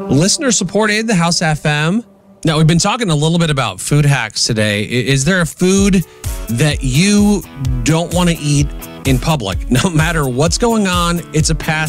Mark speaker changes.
Speaker 1: Listener supported the House FM. Now, we've been talking a little bit about food hacks today. Is there a food that you don't want to eat in public? No matter what's going on, it's a pass.